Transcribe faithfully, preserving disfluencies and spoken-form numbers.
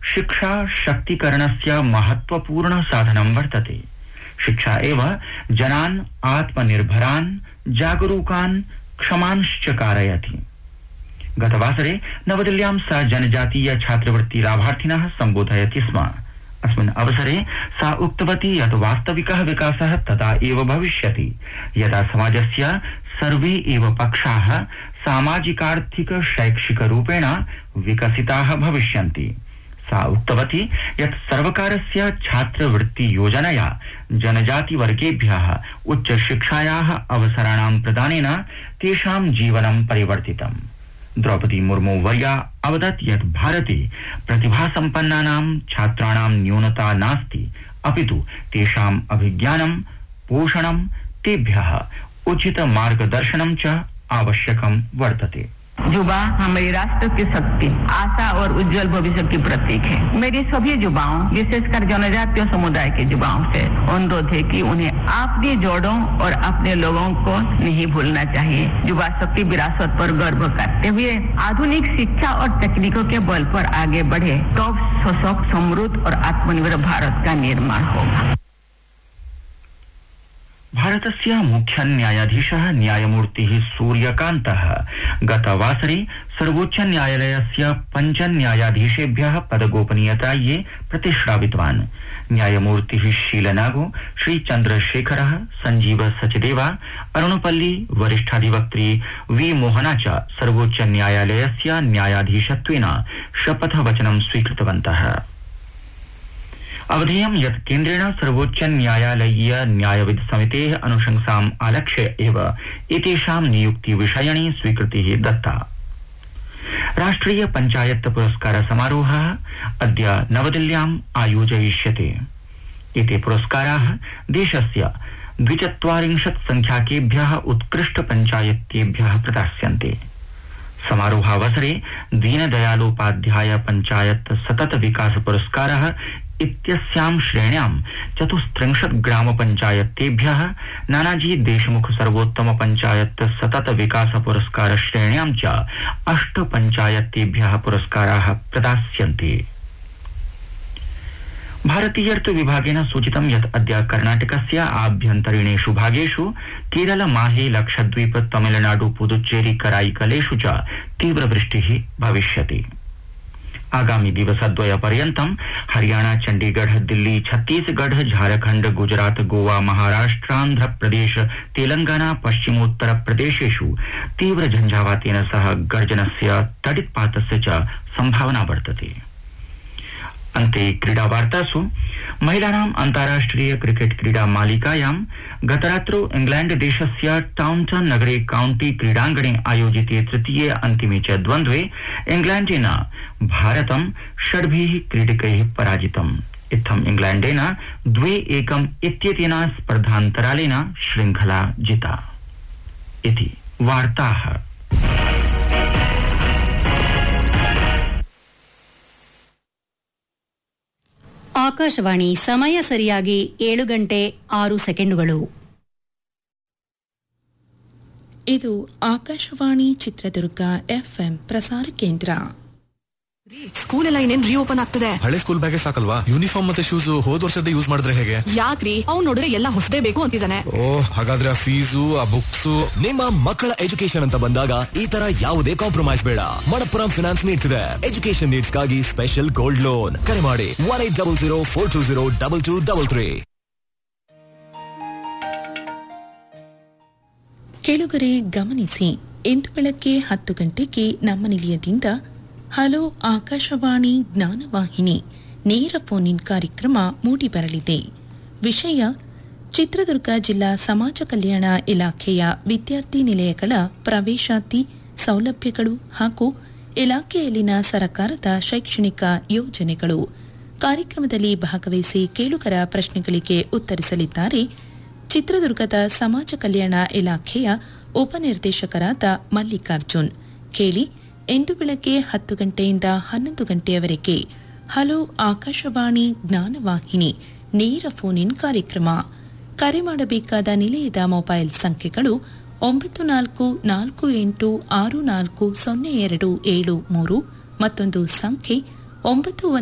शिक्षा शक्तिकरणस्य महत्वपूर्ण साधनं वर्तते। शिक्षा एव जनान् आत्मनिर्भरान्, जागरूकान्, क्षमांश्च कारयति। गतवासरे नवदिल्ल्यां सा जनजातीय छात्रवृत्ति लाभार्थिनः सम्बोधयति स्म। अस्मिन् अवसरे सा उक्तवती यत् वास्तविकः विकासः तदा एव भविष्यति यदा समाजस्य सर्वे एव पक्षाः सामाजिकार्थिक शैक्षिक रूपेण विकसिताः भविष्यन्ति। सा उक्तवती यत् सर्वकारस्य छात्रवृत्ति योजनया जनजातिवर्गेभ्यः उच्चशिक्षायाः अवसराणां प्रदानेन तेषां जीवनं परिवर्तितम्। द्रौपदी मुर्मू वर्या अवदत् यत् भारते प्रतिभासम्पन्नानां छात्राणां न्यूनता नास्ति, अपितु तेषाम् अभिज्ञानं, पोषणं, तेभ्यः उचित मार्गदर्शनं च आवश्यकं वर्तते। युवा हमारे राष्ट्र की शक्ति, आशा और उज्जवल भविष्य की प्रतीक है। मेरी सभी युवाओं, विशेषकर जनजातीय समुदाय के युवाओं से अनुरोध है कि उन्हें अपनी जड़ों और अपने लोगों को नहीं भूलना चाहिए। युवा शक्ति विरासत पर गर्व करते हुए आधुनिक शिक्षा और तकनीकों के बल पर आगे बढ़े तो सशक्त, समृद्ध और आत्मनिर्भर भारत का निर्माण होगा। भारतस्य मुख्य न्यायाधीशः न्यायमूर्तिः सूर्यकान्तः गतवासरे सर्वोच्च न्यायालयस्य पञ्च न्यायाधीशेभ्यः पदगोपनीयतायै प्रतिश्रावितवान्। न्यायमूर्तिः शीलनागो, श्री चन्द्रशेखरः, संजीव सचदेवा, अरुणपल्ली, वरिष्ठाधिवक्त्री वी मोहना च सर्वोच्च न्यायालयस्य न्यायाधीशत्वेन शपथवचनं स्वीकृतवन्तः। अवधेयं यत् केन्द्रेण सर्वोच्च न्यायालयीय न्यायविद समितेः अनुशंसाम् आलक्ष्य एव एतेषां नियुक्ति विषयिणी स्वीकृतिः दत्ता। राष्ट्रिय पञ्चायत पुरस्कार समारोहः अद्य नवदिल्ल्याम् आयोजयिष्यते। एते पुरस्काराः देशस्य द्विचत्वारिंशत् संख्याकेभ्यः उत्कृष्ट पञ्चायत्तेभ्यः प्रदास्यन्ते। समारोहावसरे दीनदयालोपाध्याय पञ्चायत सतत विकास पुरस्कारः इत्यस्यां श्रेण्यां चतुस्त्रिंशत् ग्राम पञ्चायत्तेभ्यः, नानाजी देशमुख सर्वोत्तम पञ्चायत सतत विकास पुरस्कार श्रेण्यां च अष्ट पञ्चायत्तेभ्यः पुरस्काराः प्रदास्यन्ते। भारतीयर्तु विभागेन सूचितं यत् अद्य कर्णाटकस्य आभ्यन्तरीणेषु भागेषु केरल, माहे, लक्षद्वीप, तमिलनाडु, पुदुच्चेरी, कराईकलेषु च तीव्रवृष्टिः भविष्यति। आगामी दिवसद्वय पर्यन्तं हरियाणा, चंडीगढ़, दिल्ली, छत्तीसगढ़, झारखंड, गुजरात, गोवा, महाराष्ट्र, आंध्र प्रदेश, तेलंगाना, पश्चिमोत्तर प्रदेशेषु तीव्र झंझावातेन सह गर्जनस्य, तडित्पातस्य च संभावना वर्तते। अन्ते क्रीडा वार्तासु महिलानाम् अन्ताराष्ट्रिय क्रिकेट क्रीडा मालिकायां गतरात्रौ इंग्लैंड देशस्य टाउनटन नगरे काउंटी क्रीडाङ्गणे आयोजिते तृतीये अन्तिमे च द्वन्द्वे इंग्लैंडेन भारतं षड्भिः क्रीडकैः पराजितम्। इत्थम् इंग्लैंडेन द्वे एकम् इत्येतेन स्पर्धान्तरालेन श्रृंखला जिता। इति वार्ताः। ಆಕಾಶವಾಣಿ ಸಮಯ ಸರಿಯಾಗಿ ಏಳು ಗಂಟೆ ಆರು ಸೆಕೆಂಡುಗಳು. ಇದು ಆಕಾಶವಾಣಿ ಚಿತ್ರದುರ್ಗ ಎಫ್ಎಂ ಪ್ರಸಾರ ಕೇಂದ್ರ. ಸ್ಕೂಲ್ ಎಲ್ಲ ಇನ್ನೇನ್ ರಿಓಪನ್ ಆಗ್ತದೆ. ಹಳೆ ಸ್ಕೂಲ್ ಬ್ಯಾಗೇ ಸಾಕಲ್ವಾ, ಯೂನಿಫಾರ್ಮ್ ಮತ್ತೆ ಶೂಸ್ ಹೋದ್ ವರ್ಷದ ಯೂಸ್ ಮಾಡಿದ್ರೆ ಹೇಗೆ? ಯಾಕ್ರಿ, ಅವ್ನು ನೋಡಿದ್ರೆ ಎಲ್ಲ ಹೊಸದೇ ಬೇಕು ಅಂತಿದ್ದಾನೆ. ಓ, ಹಾಗಾದ್ರೆ ಆ ಫೀಸು, ಆ ಬುಕ್ಸ್. ನಿಮ್ಮ ಮಕ್ಕಳ ಎಜುಕೇಶನ್ ಅಂತ ಬಂದಾಗ ಈ ತರ ಯಾವುದೇ ಕಾಂಪ್ರಮೈಸ್ ಬೇಡ. ಮಣಪ್ಪುರಂ ಫಿನಾನ್ಸ್ ನೀಡ್ತಿದೆ ಎಜುಕೇಶನ್ ನೀಡ್ಸ್ ಗಾಗಿ ಸ್ಪೆಷಲ್ ಗೋಲ್ಡ್ ಲೋನ್. ಕರೆ ಮಾಡಿ one eight double zero four two zero double two double three. ಕೆಳಗರೆ ಗಮನಿಸಿ, ಇಂದು ಬೆಳಗ್ಗೆ ಹತ್ತು ಗಂಟೆಗೆ ನಮ್ಮ ನಿಲಯದಿಂದ ಹಲೋ ಆಕಾಶವಾಣಿ ಜ್ಞಾನವಾಹಿನಿ ನೇರ ಫೋನ್ ಇನ್ ಕಾರ್ಯಕ್ರಮ ಮೂಡಿಬರಲಿದೆ. ವಿಷಯ ಚಿತ್ರದುರ್ಗ ಜಿಲ್ಲಾ ಸಮಾಜ ಕಲ್ಯಾಣ ಇಲಾಖೆಯ ವಿದ್ಯಾರ್ಥಿ ನಿಲಯಗಳ ಪ್ರವೇಶಾತಿ ಸೌಲಭ್ಯಗಳು ಹಾಗೂ ಇಲಾಖೆಯಲ್ಲಿನ ಸರಕಾರದ ಶೈಕ್ಷಣಿಕ ಯೋಜನೆಗಳು. ಕಾರ್ಯಕ್ರಮದಲ್ಲಿ ಭಾಗವಹಿಸಿ ಕೇಳುಗರ ಪ್ರಶ್ನೆಗಳಿಗೆ ಉತ್ತರಿಸಲಿದ್ದಾರೆ ಚಿತ್ರದುರ್ಗದ ಸಮಾಜ ಕಲ್ಯಾಣ ಇಲಾಖೆಯ ಉಪನಿರ್ದೇಶಕರಾದ ಮಲ್ಲಿಕಾರ್ಜುನ್. ಕೇಳಿ, ಇಂದು ಬೆಳಗ್ಗೆ ಹತ್ತು ಗಂಟೆಯಿಂದ ಹನ್ನೊಂದು ಗಂಟೆಯವರೆಗೆ ಹಲೋ ಆಕಾಶವಾಣಿ ಜ್ಞಾನವಾಹಿನಿ ನೇರ ಫೋನ್ ಇನ್ ಕಾರ್ಯಕ್ರಮ. ಕರೆ ಮಾಡಬೇಕಾದ ನಿಲಯದ ಮೊಬೈಲ್ ಸಂಖ್ಯೆಗಳು ಒಂಬತ್ತು ನಾಲ್ಕು ನಾಲ್ಕು ಎಂಟು ಆರು ನಾಲ್ಕು ಸೊನ್ನೆ ಎರಡು ಏಳು ಮೂರು, ಮತ್ತೊಂದು ಸಂಖ್ಯೆ ಒಂಬತ್ತು